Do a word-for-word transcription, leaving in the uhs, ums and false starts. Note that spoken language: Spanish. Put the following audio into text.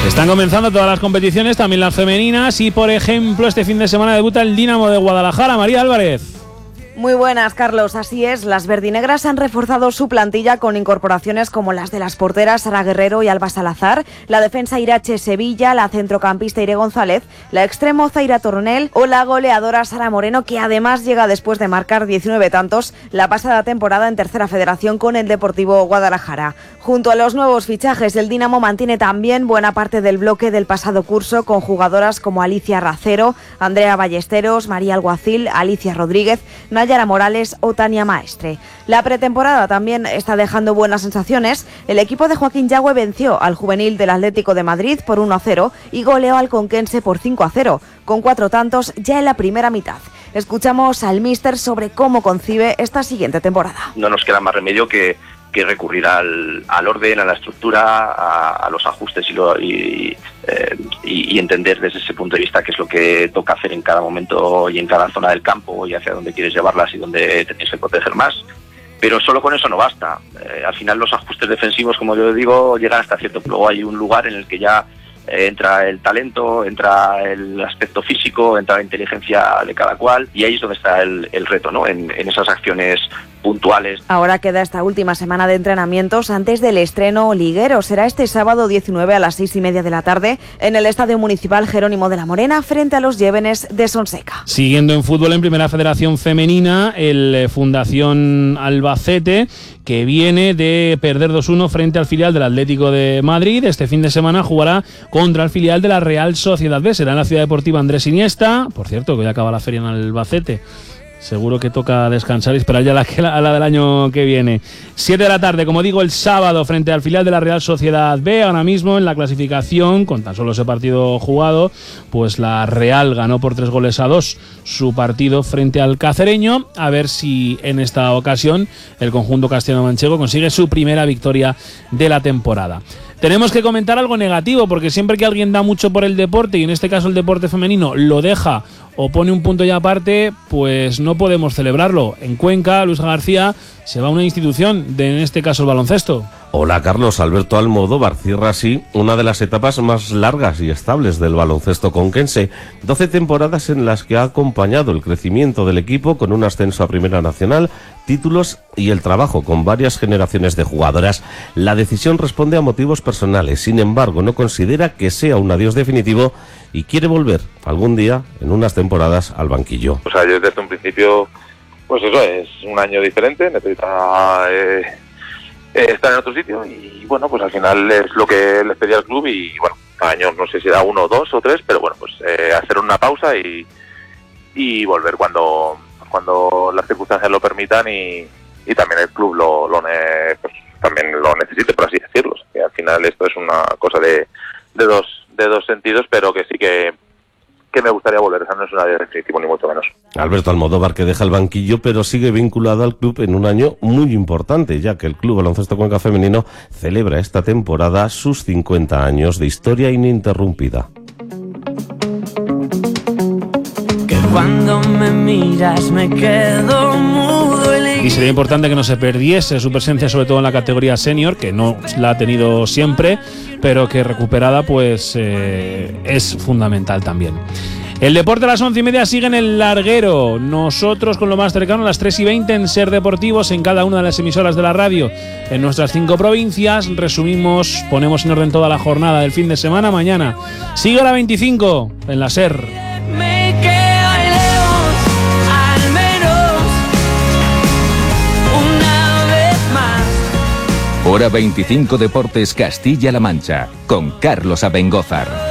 Están comenzando todas las competiciones, también las femeninas, y por ejemplo este fin de semana debuta el Dinamo de Guadalajara. María Álvarez. Muy buenas, Carlos. Así es, las verdinegras han reforzado su plantilla con incorporaciones como las de las porteras Sara Guerrero y Alba Salazar, la defensa Irache Sevilla, la centrocampista Ire González, la extremo Zaira Tornel o la goleadora Sara Moreno, que además llega después de marcar diecinueve tantos la pasada temporada en Tercera Federación con el Deportivo Guadalajara. Junto a los nuevos fichajes, el Dinamo mantiene también buena parte del bloque del pasado curso con jugadoras como Alicia Racero, Andrea Ballesteros, María Alguacil, Alicia Rodríguez, Nayara Morales o Tania Maestre. La pretemporada también está dejando buenas sensaciones. El equipo de Joaquín Yagüe venció al juvenil del Atlético de Madrid por uno a cero y goleó al Conquense por cinco a cero, con cuatro tantos ya en la primera mitad. Escuchamos al míster sobre cómo concibe esta siguiente temporada. No nos queda más remedio que que recurrir al, al orden, a la estructura, a, a los ajustes y, lo, y, eh, y, y entender desde ese punto de vista qué es lo que toca hacer en cada momento y en cada zona del campo y hacia dónde quieres llevarlas y dónde te tienes que proteger más. Pero solo con eso no basta. Eh, al final los ajustes defensivos, como yo digo, llegan hasta cierto punto. Luego hay un lugar en el que ya eh, entra el talento, entra el aspecto físico, entra la inteligencia de cada cual, y ahí es donde está el, el reto, ¿no? En, en esas acciones puntuales. Ahora queda esta última semana de entrenamientos antes del estreno liguero. Será este sábado diecinueve a las seis y media de la tarde en el Estadio Municipal Jerónimo de la Morena frente a los Llévenes de Sonseca. Siguiendo en fútbol en Primera Federación Femenina, el Fundación Albacete, que viene de perder dos uno frente al filial del Atlético de Madrid, este fin de semana jugará contra el filial de la Real Sociedad B. Será en la Ciudad Deportiva Andrés Iniesta. Por cierto, que hoy acaba la feria en Albacete. Seguro que toca descansar y esperar ya la, la, la del año que viene. siete de la tarde, como digo, el sábado frente al filial de la Real Sociedad B. Ahora mismo en la clasificación, con tan solo ese partido jugado, pues la Real ganó por tres goles a dos su partido frente al Cacereño. A ver si en esta ocasión el conjunto castellano-manchego consigue su primera victoria de la temporada. Tenemos que comentar algo negativo, porque siempre que alguien da mucho por el deporte, y en este caso el deporte femenino, lo deja o pone un punto ya aparte, pues no podemos celebrarlo. En Cuenca, Luis García se va a una institución, de, en este caso el baloncesto. Hola Carlos, Alberto Almodóvar cierra así una de las etapas más largas y estables del baloncesto conquense. doce temporadas en las que ha acompañado el crecimiento del equipo con un ascenso a Primera Nacional, títulos y el trabajo con varias generaciones de jugadoras. La decisión responde a motivos personales, sin embargo no considera que sea un adiós definitivo y quiere volver algún día en unas temporadas al banquillo. O sea, yo desde un principio, pues eso es un año diferente, necesita eh, estar en otro sitio y bueno, pues al final es lo que les pedía al club y bueno, cada año no sé si da uno, dos o tres, pero bueno, pues eh, hacer una pausa y, y volver cuando cuando las circunstancias lo permitan y, y también el club lo, lo ne, pues, también lo necesite, por así decirlo. Que al final esto es una cosa de, de dos de dos sentidos, pero que sí que que me gustaría volver. Esa no es una de definitivo ni mucho menos. Alberto Almodóvar, que deja el banquillo, pero sigue vinculado al club en un año muy importante, ya que el Club Baloncesto Cuenca Femenino celebra esta temporada sus cincuenta años de historia ininterrumpida. Cuando me miras me quedo mudo y... y sería importante que no se perdiese su presencia, sobre todo en la categoría senior, que no la ha tenido siempre, pero que recuperada pues eh, es fundamental también. El deporte a las once y media sigue en el larguero. Nosotros con lo más cercano a las tres y veinte en Ser Deportivos, en cada una de las emisoras de la radio en nuestras cinco provincias. Resumimos, ponemos en orden toda la jornada del fin de semana. Mañana sigue la veinticinco en la Ser. Hora veinticinco Deportes Castilla-La Mancha, con Carlos Abengózar.